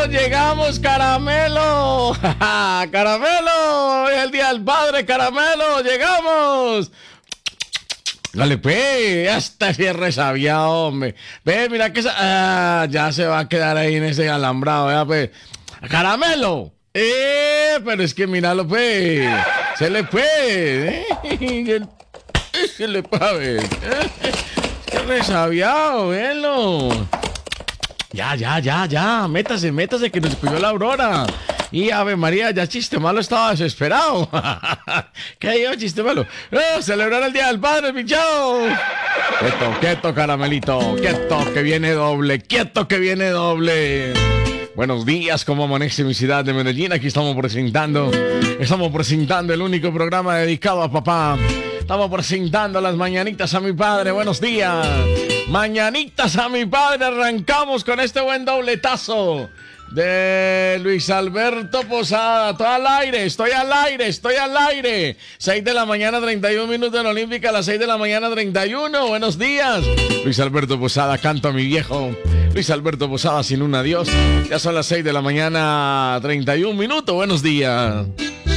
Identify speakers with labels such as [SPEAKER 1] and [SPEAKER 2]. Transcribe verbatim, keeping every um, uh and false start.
[SPEAKER 1] llegamos, Caramelo. Caramelo, es el día del padre, Caramelo, llegamos. Dale, pues, hasta cierre sabía, hombre. Ve, mira que esa, ah, ya se va a quedar ahí en ese alambrado, vea, pues. Caramelo. Eh, pero es que míralo, pues. Se le puede. Eh, se le puede. Eh, es que resabiado, velo. Ya, ya, ya, ya. Métase, métase, que nos cuidó la Aurora. Y Ave María, ya chiste malo estaba desesperado. ¿Qué digo, chiste malo? ¡Eh, celebrar el Día del Padre, pichao! Quieto, quieto, Caramelito. Quieto, que viene doble. Quieto, que viene doble. Buenos días, ¿cómo amanece mi ciudad de Medellín? Aquí estamos presentando, estamos presentando el único programa dedicado a papá. Estamos presentando las mañanitas a mi padre. Buenos días. Mañanitas a mi padre. Arrancamos con este buen dobletazo de Luis Alberto Posada. Todo al aire, estoy al aire, estoy al aire. seis de la mañana, treinta y un minutos en Olímpica, a las seis de la mañana, treinta y uno. Buenos días. Luis Alberto Posada, canto a mi viejo. Luis Alberto Posada, sin un adiós. Ya son las seis de la mañana, treinta y un minutos. Buenos días.